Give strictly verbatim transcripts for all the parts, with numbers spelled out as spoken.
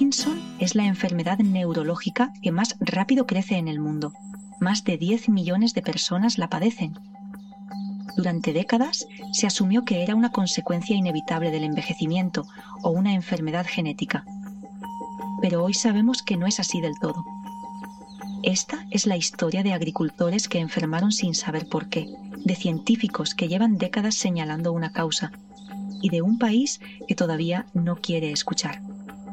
Parkinson es la enfermedad neurológica que más rápido crece en el mundo. Más de diez millones de personas la padecen. Durante décadas se asumió que era una consecuencia inevitable del envejecimiento o una enfermedad genética. Pero hoy sabemos que no es así del todo. Esta es la historia de agricultores que enfermaron sin saber por qué, de científicos que llevan décadas señalando una causa y de un país que todavía no quiere escuchar.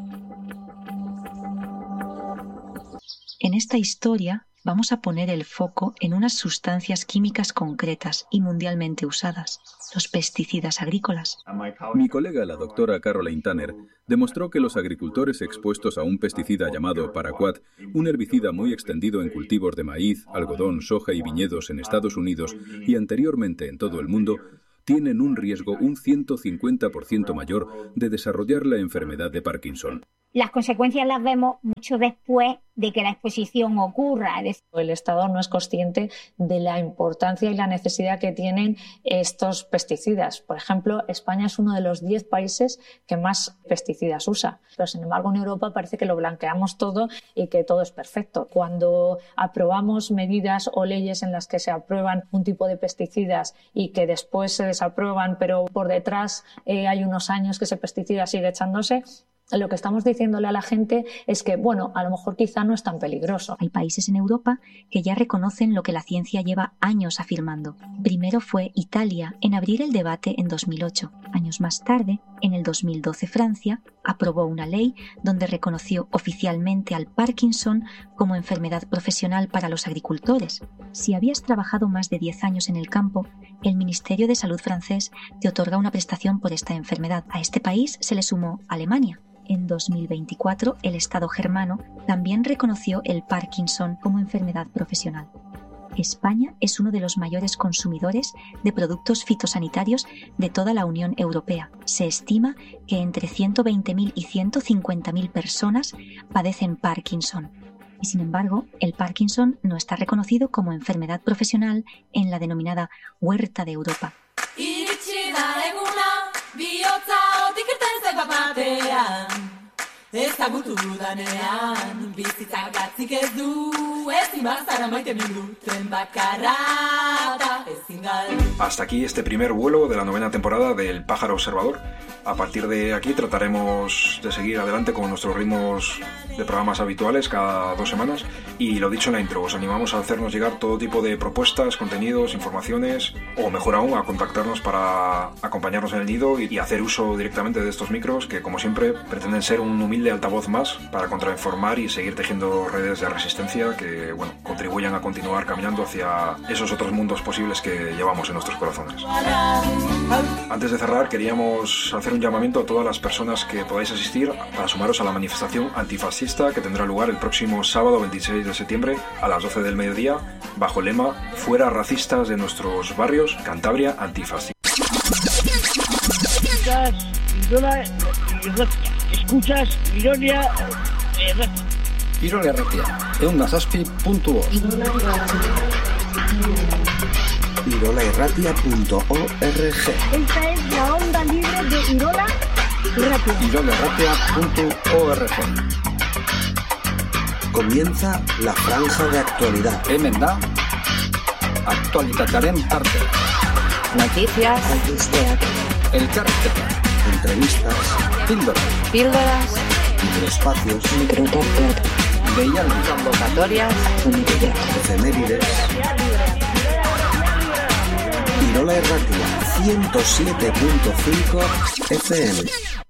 En esta historia vamos a poner el foco en unas sustancias químicas concretas y mundialmente usadas, los pesticidas agrícolas. Mi colega, la doctora Caroline Tanner, demostró que los agricultores expuestos a un pesticida llamado Paraquat, un herbicida muy extendido en cultivos de maíz, algodón, soja y viñedos en Estados Unidos y anteriormente en todo el mundo, tienen un riesgo un ciento cincuenta por ciento mayor de desarrollar la enfermedad de Parkinson. Las consecuencias las vemos mucho después de que la exposición ocurra. El Estado no es consciente de la importancia y la necesidad que tienen estos pesticidas. Por ejemplo, España es uno de los diez países que más pesticidas usa. Pero, sin embargo, en Europa parece que lo blanqueamos todo y que todo es perfecto. Cuando aprobamos medidas o leyes en las que se aprueban un tipo de pesticidas y que después se desaprueban, pero por detrás eh, hay unos años que ese pesticida sigue echándose, lo que estamos diciéndole a la gente es que, bueno, a lo mejor quizá no es tan peligroso. Hay países en Europa que ya reconocen lo que la ciencia lleva años afirmando. Primero fue Italia en abrir el debate en dos mil ocho. Años más tarde, en el dos mil doce, Francia aprobó una ley donde reconoció oficialmente al Parkinson como enfermedad profesional para los agricultores. Si habías trabajado más de diez años en el campo, el Ministerio de Salud francés te otorga una prestación por esta enfermedad. A este país se le sumó Alemania. En dos mil veinticuatro, el Estado germano también reconoció el Parkinson como enfermedad profesional. España es uno de los mayores consumidores de productos fitosanitarios de toda la Unión Europea. Se estima que entre ciento veinte mil y ciento cincuenta mil personas padecen Parkinson. Y sin embargo, el Parkinson no está reconocido como enfermedad profesional en la denominada Huerta de Europa. Ezagutu dudanean, bizitzak gatzik ez du, ezin bazara maite minduten bakarra, ezin gal. Hasta aquí este primer vuelo de la novena temporada del Pájaro Observador. A partir de aquí trataremos de seguir adelante con nuestros ritmos de programas habituales cada dos semanas. Y lo dicho en la intro, os animamos a hacernos llegar todo tipo de propuestas, contenidos, informaciones, o mejor aún, a contactarnos para acompañarnos en el nido y hacer uso directamente de estos micros que, como siempre, pretenden ser un humilde altavoz más para contrainformar y seguir tejiendo redes de resistencia que, bueno, contribuyan a continuar caminando hacia esos otros mundos posibles que llevamos en nuestros corazones. Antes de cerrar, queríamos hacer un llamamiento a todas las personas que podáis asistir para sumaros a la manifestación antifascista que tendrá lugar el próximo sábado veintiséis de septiembre a las doce del mediodía bajo el lema Fuera racistas de nuestros barrios, Cantabria antifascista. Escuchas Ironia Ironia Ratia, eundazazpi puntu org irola punto org. Esta es la onda libre de Irola Ratia. irola ratia punto org. Comienza la franja de actualidad. Hemen da aktualitatearen parte. Noticias, albisteak, elkarrizketa, entrevistas, píldoras, píldoras, microespacios, microterrios, deialdi, convocatorias, efemérides. Irola Erratia ciento siete punto cinco F M.